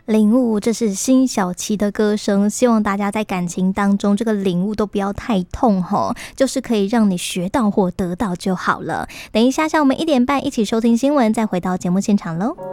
领悟，这是辛晓琪的歌声，希望大家在感情当中这个领悟都不要太痛吼，就是可以让你学到或得到就好了。等一下，像我们1点半一起收听新闻，再回到节目现场喽。